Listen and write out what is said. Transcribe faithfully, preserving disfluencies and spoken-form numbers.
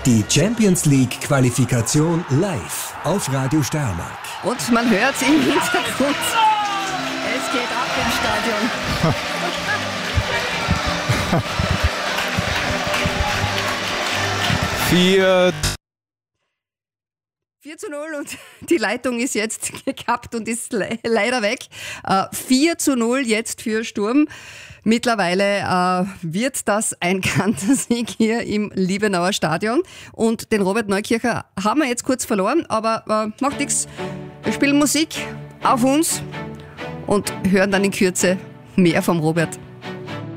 Die Champions League Qualifikation live auf Radio Steiermark. Und man hört im Hintergrund, es geht ab im Stadion. Vier. vier zu null und die Leitung ist jetzt gekappt und ist le- leider weg. Äh, vier zu null jetzt für Sturm. Mittlerweile äh, wird das ein Kantersieg hier im Liebenauer Stadion. Und den Robert Neukircher haben wir jetzt kurz verloren, aber äh, macht nichts. Wir spielen Musik auf uns und hören dann in Kürze mehr vom Robert.